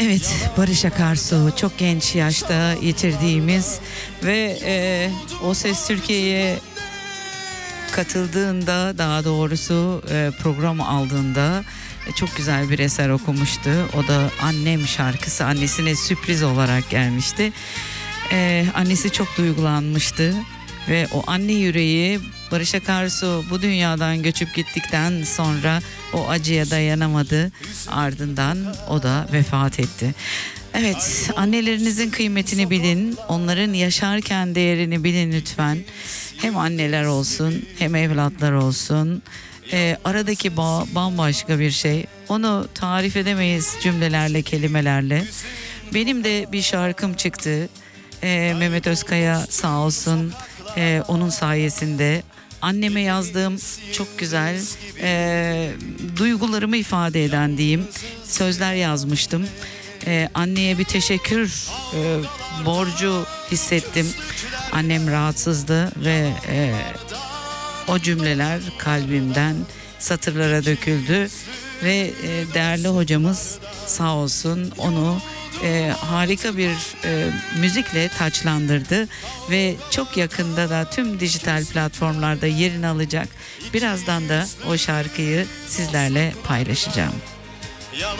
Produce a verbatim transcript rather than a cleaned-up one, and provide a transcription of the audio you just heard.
Evet, Barış Akarsu çok genç yaşta yitirdiğimiz ve e, O Ses Türkiye'ye katıldığında, daha doğrusu e, program aldığında e, çok güzel bir eser okumuştu. O da Annem şarkısı, annesine sürpriz olarak gelmişti. E, annesi çok duygulanmıştı ve o anne yüreği, Barış Akarsu bu dünyadan göçüp gittikten sonra o acıya dayanamadı. Ardından o da vefat etti. Evet, annelerinizin kıymetini bilin, onların yaşarken değerini bilin lütfen. Hem anneler olsun, hem evlatlar olsun. Ee, aradaki bağ bambaşka bir şey. Onu tarif edemeyiz cümlelerle, kelimelerle. Benim de bir şarkım çıktı. Ee, Mehmet Özkaya sağ olsun, ee, onun sayesinde anneme yazdığım çok güzel e, duygularımı ifade eden diyeyim sözler yazmıştım. Ee, anneye bir teşekkür e, borcu hissettim. Annem rahatsızdı ve e, o cümleler kalbimden satırlara döküldü ve e, değerli hocamız sağ olsun onu e, harika bir e, müzikle taçlandırdı ve çok yakında da tüm dijital platformlarda yerini alacak. Birazdan da o şarkıyı sizlerle paylaşacağım.